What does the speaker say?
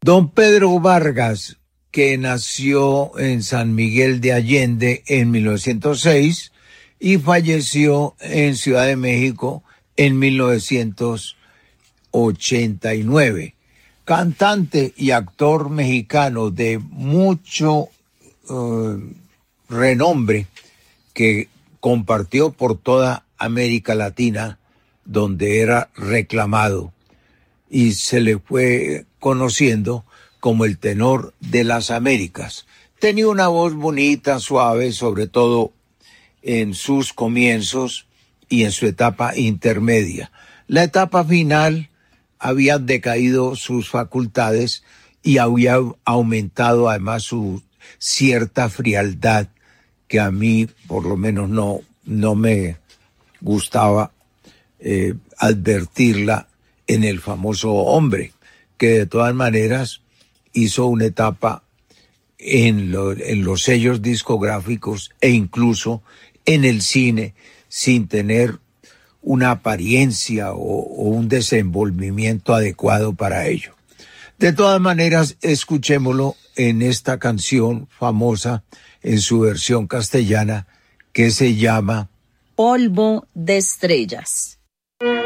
Don Pedro Vargas, que nació en San Miguel de Allende en 1906 y falleció en Ciudad de México en 1989. Cantante y actor mexicano de mucho renombre que compartió por toda América Latina, donde era reclamado y se le fue conociendo como el tenor de las Américas. Tenía una voz bonita, suave, sobre todo en sus comienzos y en su etapa intermedia. La etapa final habían decaído sus facultades y había aumentado además su cierta frialdad que a mí por lo menos no me gustaba advertirla en el famoso hombre, que de todas maneras hizo una etapa en los sellos discográficos e incluso en el cine sin tener una apariencia o un desenvolvimiento adecuado para ello. De todas maneras, escuchémoslo en esta canción famosa en su versión castellana que se llama Polvo de estrellas.